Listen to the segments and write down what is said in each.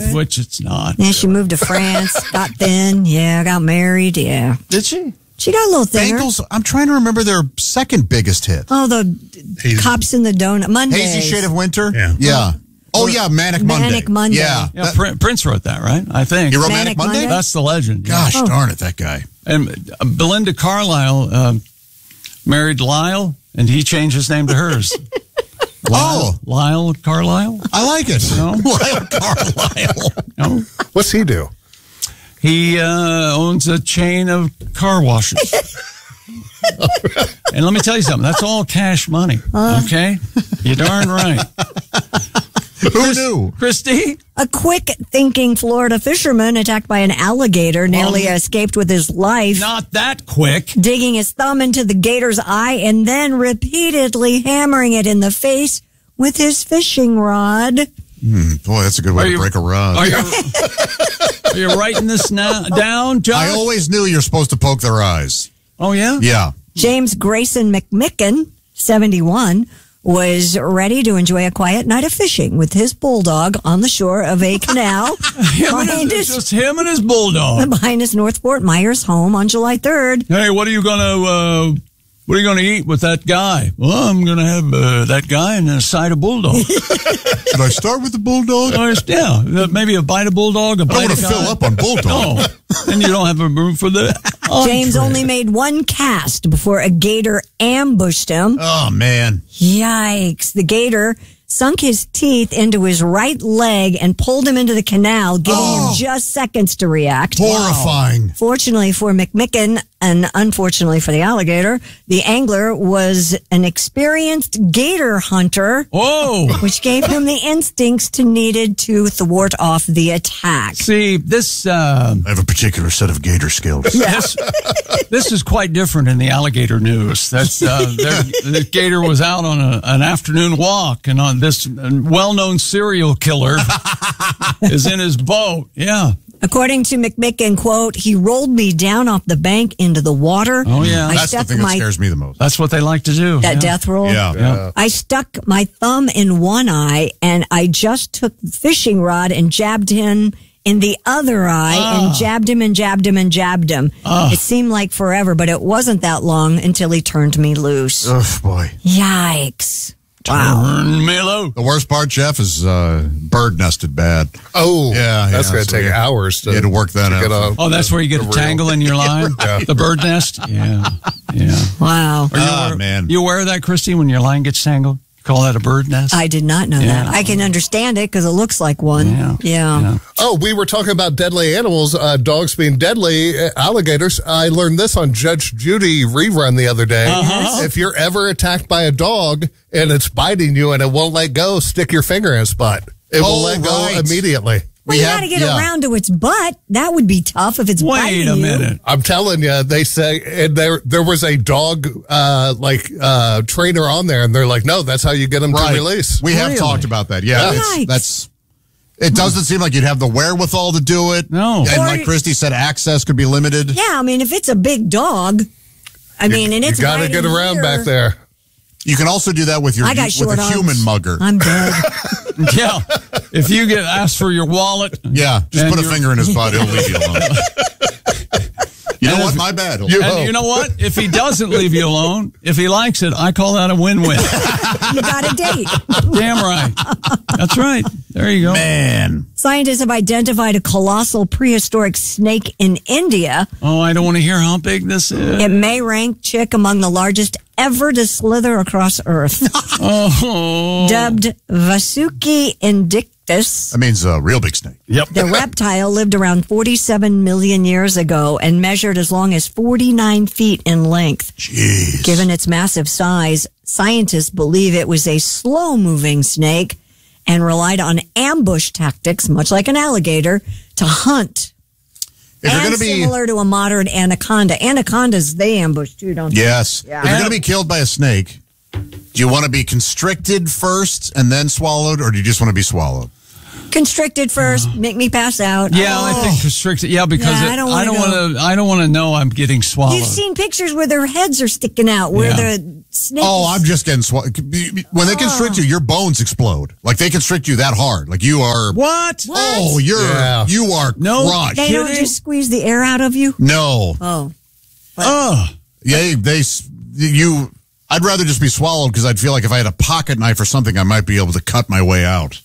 which it's not. Yeah, she moved to France, got thin, got married, Did she? She got a little thinner. Bengals, I'm trying to remember their second biggest hit. Oh, the Cops in the Donut. Mondays. Hazy Shade of Winter? Yeah. Oh, yeah, Manic Monday. Manic Monday. Yeah. Prince wrote that, right? I think. You wrote Manic Monday? That's the legend. Gosh darn it, that guy. And Belinda Carlisle married Lyle, and he changed his name to hers. Lyle Carlisle? I like it. No? Lyle Carlisle. No? What's he do? He owns a chain of car washes. And let me tell you something. That's all cash money. Okay? You're darn right. Who knew? Christy? A quick-thinking Florida fisherman attacked by an alligator nearly escaped with his life. Not that quick. Digging his thumb into the gator's eye and then repeatedly hammering it in the face with his fishing rod. Boy, that's a good way to break a rod. Are you writing this down, John? I always knew you're supposed to poke their eyes. Oh, yeah? Yeah. James Grayson McMicken, 71, was ready to enjoy a quiet night of fishing with his bulldog on the shore of a canal. Just him and his bulldog. Behind his North Fort Myers home on July 3rd. Hey, what are you gonna eat with that guy? Well, I'm gonna have that guy and a side of bulldog. Should I start with the bulldog? Yeah, maybe a bite of bulldog, a bite I don't want of to fill up on bulldog. No, and you don't have room for the. James only made one cast before a gator ambushed him. Oh, man. Yikes. The gator sunk his teeth into his right leg and pulled him into the canal, giving him just seconds to react. Horrifying. Wow. Fortunately for McMicken, and unfortunately for the alligator, the angler was an experienced gator hunter, which gave him the instincts needed to thwart off the attack. See, this... I have a particular set of gator skills. This is quite different in the alligator news. That's the gator was out on an afternoon walk, and on this well-known serial killer is in his boat. Yeah. According to McMicken, quote, he rolled me down off the bank into the water. Oh, yeah. That's the thing that scares me the most. That's what they like to do. That death roll? Yeah. I stuck my thumb in one eye, and I just took the fishing rod and jabbed him in the other eye and jabbed him and jabbed him and jabbed him. It seemed like forever, but it wasn't that long until he turned me loose. Oh, boy. Yikes. Wow. Turn me loose. The worst part, Jeff, is bird nested bad. Oh, yeah. That's going to take hours to, work that out. Oh, that's where you get a tangle in your line? The bird nest? Yeah. Wow. Man. You aware of that, Christy, when your line gets tangled? Call that a bird nest? I did not know that. I can understand it because it looks like one. Yeah. Oh, we were talking about deadly animals, dogs being deadly, alligators. I learned this on Judge Judy rerun the other day. If you're ever attacked by a dog and it's biting you and it won't let go, stick your finger in its butt. It will let go immediately. Well, you got to get around to its butt. That would be tough if it's biting you. Wait a minute. I'm telling you, they say and there was a dog trainer on there, and they're like, no, that's how you get them to release. We have talked about that. Yeah, it doesn't seem like you'd have the wherewithal to do it. No, and like Christy said, access could be limited. Yeah, I mean, if it's a big dog, and it's you got to get around back there. You can also do that with a human mugger. I'm dead. Yeah. If you get asked for your wallet. Yeah. Just put a finger in his butt. He'll leave you alone. You know what? My bad. And you know what? If he doesn't leave you alone, if he likes it, I call that a win-win. You got a date. Damn right. That's right. There you go. Man. Scientists have identified a colossal prehistoric snake in India. Oh, I don't want to hear how big this is. It may rank Chick among the largest ever to slither across Earth. Dubbed Vasuki indictus. That means a real big snake. Yep. The reptile lived around 47 million years ago and measured as long as 49 feet in length. Jeez. Given its massive size, scientists believe it was a slow-moving snake and relied on ambush tactics, much like an alligator, to hunt. If you're going to be similar to a modern anaconda. Anacondas, they ambush too, don't they? Yes. Yeah. If you're going to be killed by a snake, do you want to be constricted first and then swallowed, or do you just want to be swallowed? Constricted first, make me pass out. Yeah, I think constricted. Yeah, because Yeah, I don't want to know I'm getting swallowed. You've seen pictures where their heads are sticking out, where the snake. Oh, I'm just getting swallowed. When they constrict you, your bones explode. Like they constrict you that hard. Like you are. What? Oh, you are crushed. They don't just squeeze the air out of you? No. Oh. Yeah, I'd rather just be swallowed because I'd feel like if I had a pocket knife or something, I might be able to cut my way out.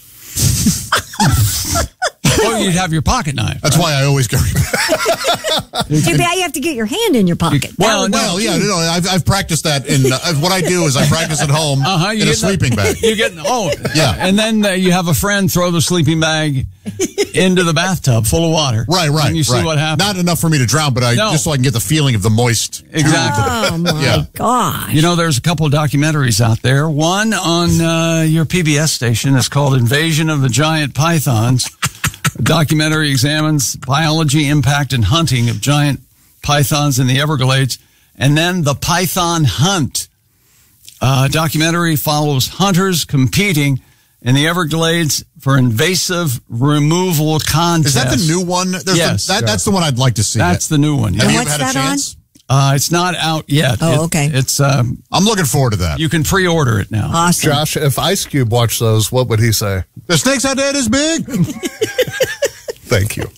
Oh, you'd have your pocket knife. That's why I always carry. Too bad you have to get your hand in your pocket. I've practiced that. What I do is I practice at home in a sleeping bag. You get and then you have a friend throw the sleeping bag into the bathtub full of water. Right. And you see what happens. Not enough for me to drown, but just so I can get the feeling of the moist. Exactly. Oh my gosh! You know, there's a couple of documentaries out there. One on your PBS station is called "Invasion of the Giant Pythons." The documentary examines biology, impact, and hunting of giant pythons in the Everglades. And then The Python Hunt. Documentary follows hunters competing in the Everglades for invasive removal contests. Is that the new one? Yes. That's the one I'd like to see. That's the new one. Yeah. Have you what's had a that chance? It's not out yet. Oh, okay. It's I'm looking forward to that. you can pre-order it now. Awesome. Josh, if Ice Cube watched those, what would he say? The snake's head is big. Thank you.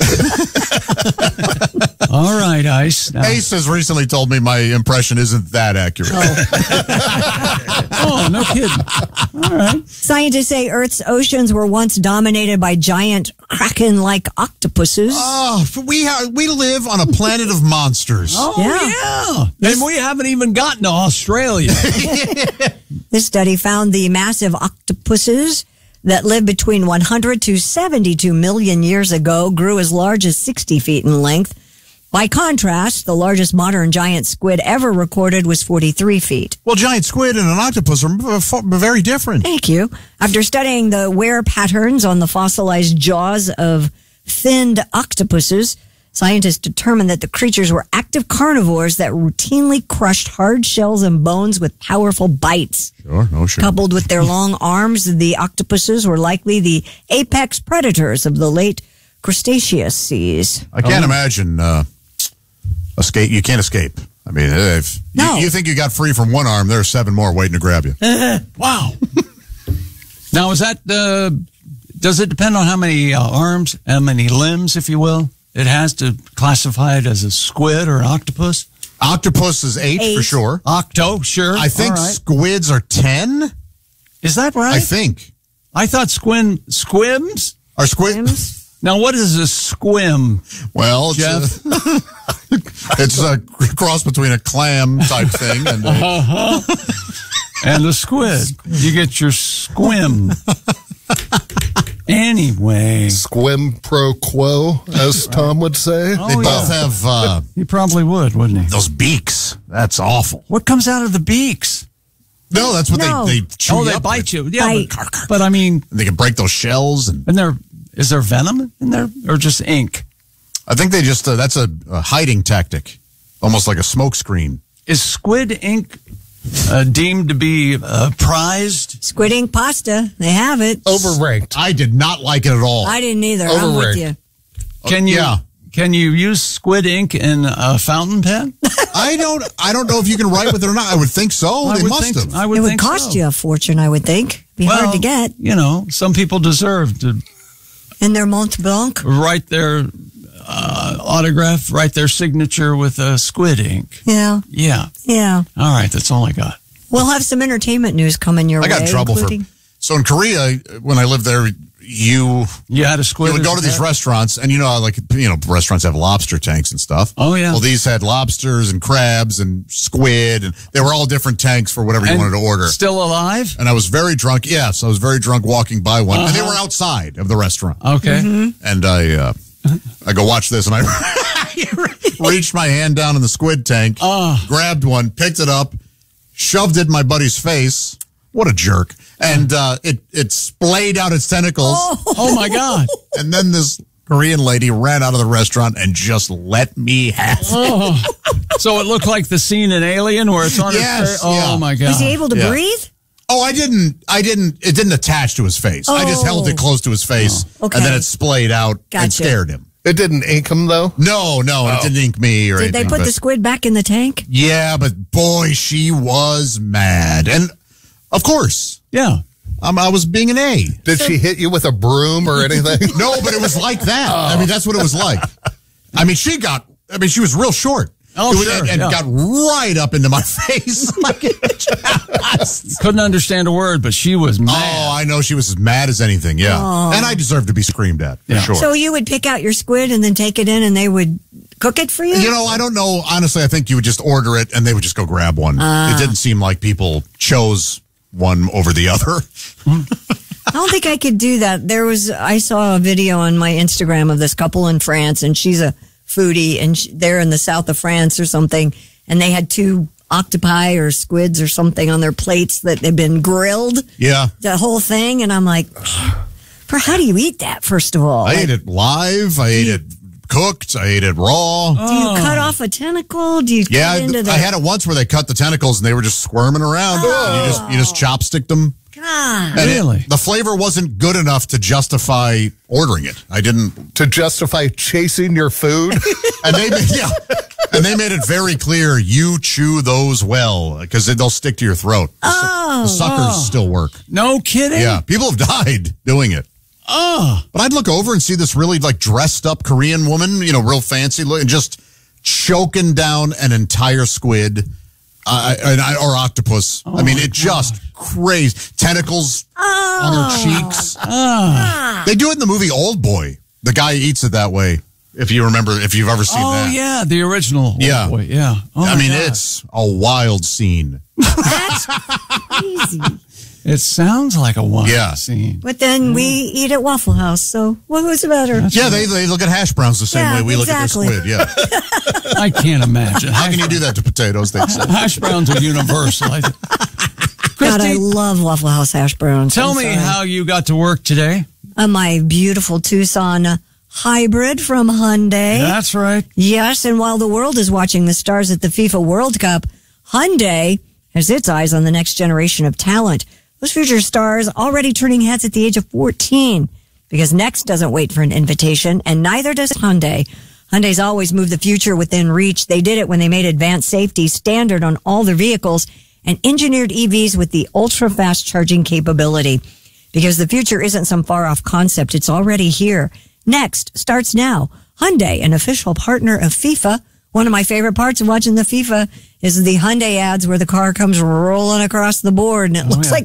All right, Ice. Now. Ace has recently told me my impression isn't that accurate. Oh, no kidding. All right. Scientists say Earth's oceans were once dominated by giant kraken-like octopuses. Oh, we live on a planet of monsters. Oh, Yeah. yeah. And we haven't even gotten to Australia. This study found the massive octopuses that lived between 100 to 72 million years ago grew as large as 60 feet in length. By contrast, the largest modern giant squid ever recorded was 43 feet. Well, giant squid and an octopus are very different. Thank you. After studying the wear patterns on the fossilized jaws of finned octopuses, scientists determined that the creatures were active carnivores that routinely crushed hard shells and bones with powerful bites. Sure. Coupled with their long arms, the octopuses were likely the apex predators of the late Cretaceous seas. I can't imagine escape. You can't escape. I mean, if you think you got free from one arm, there are 7 more waiting to grab you. Wow. Now, is that does it depend on how many arms, how many limbs, if you will? It has to classify it as a squid or an octopus? Octopus is 8 for sure. Octo, sure. I think squids are 10. Is that right? I think. I thought squims? Are squids? Now, what is a squim? Well, Jeff? It's a cross between a clam type thing and and a squid. You get your squim. Anyway. Squim pro quo, as Tom would say. they both have He probably would, wouldn't he? those beaks. That's awful. What comes out of the beaks? No, that's what they chew you they up bite with. you. Yeah, but I mean, They can break those shells. And is there venom in there or just ink? I think they just, that's a hiding tactic. Almost like a smoke screen. Is squid ink deemed to be prized? Squid ink pasta, they have it. Overranked. I did not like it at all. I didn't either. I'm with you. Can you use squid ink in a fountain pen? I don't know if you can write with it or not. I would think so. They must have. I would It would think cost so. you a fortune, I would think. Be hard to get. You know, some people deserve to In their Mont Blanc. write their autograph, write their signature with squid ink. Yeah. Yeah. Yeah. All right, that's all I got. We'll have some entertainment news coming your way. I got in trouble so in Korea, when I lived there, you had a squid. You would go to these restaurants, and restaurants have lobster tanks and stuff. Oh, yeah. Well, these had lobsters and crabs and squid, and they were all different tanks for whatever you wanted to order. Still alive? And I was very drunk. Yes, I was very drunk walking by one, and they were outside of the restaurant. Okay. Mm-hmm. And I go, watch this, and I reached my hand down in the squid tank, grabbed one, picked it up, shoved it in my buddy's face. What a jerk. And it splayed out its tentacles. Oh, my God. And then this Korean lady ran out of the restaurant and just let me have it. So it looked like the scene in Alien where it's on his face? Oh, my God. Was he able to breathe? Oh, I didn't. It didn't attach to his face. I just held it close to his face, okay. and then it splayed out and Gotcha. scared him. It didn't ink him, though? No, it didn't ink me or Did anything. they put the squid back in the tank? Yeah, but boy, she was mad. And, of course, Yeah. I was being an A. Did she hit you with a broom or anything? No, but it was like that. I mean, that's what it was like. I mean, she was real short. Oh, sure, and yeah. got right up into my face. Couldn't understand a word, but she was mad. Oh, I know she was as mad as anything, yeah. And I deserve to be screamed at, for sure. So you would pick out your squid and then take it in and they would cook it for you? You know, I don't know. Honestly, I think you would just order it and they would just go grab one. It didn't seem like people chose one over the other. I don't think I could do that. I saw a video on my Instagram of this couple in France, and she's a foodie, and they're in the south of France or something, and they had 2 octopi or squids or something on their plates that had been grilled. Yeah. The whole thing, and I'm like, how do you eat that, first of all? I ate it live. I ate it cooked. I ate it raw. Do you cut off a tentacle? Do you Yeah, cut into the... I had it once where they cut the tentacles and they were just squirming around. You just chopsticked them. God. And Really? the flavor wasn't good enough to justify ordering it. I didn't. To justify chasing your food? And they made it very clear you chew those well because they'll stick to your throat. The suckers still work. No kidding? Yeah, people have died doing it. But I'd look over and see this really like dressed up Korean woman, real fancy looking, just choking down an entire squid or octopus. I mean, it just crazy. Tentacles on her cheeks. They do it in the movie Old Boy. The guy eats it that way. If you remember, if you've ever seen that. Oh, yeah, the original. Yeah. Boy, yeah. Oh, I my mean, God. it's a wild scene. That's crazy. It sounds like a wild Yeah. scene. But then we eat at Waffle House, so what was better? Yeah, they look at hash browns the same Yeah, way we exactly. look at their squid. Yeah. I can't imagine. How can you do that to potatoes? They say. Hash browns are universal. God, I Christy, love Waffle House hash browns. tell I'm me sorry. how you got to work today. My beautiful Tucson hybrid from Hyundai. That's right. Yes, and while the world is watching the stars at the FIFA World Cup, Hyundai has its eyes on the next generation of talent. Those future stars already turning heads at the age of 14, because Next doesn't wait for an invitation, and neither does Hyundai. Hyundai's always moved the future within reach. They did it when they made advanced safety standard on all their vehicles and engineered EVs with the ultra-fast charging capability. Because the future isn't some far-off concept, it's already here. Next starts now. Hyundai, an official partner of FIFA. One of my favorite parts of watching the FIFA is the Hyundai ads where the car comes rolling across the board and it looks like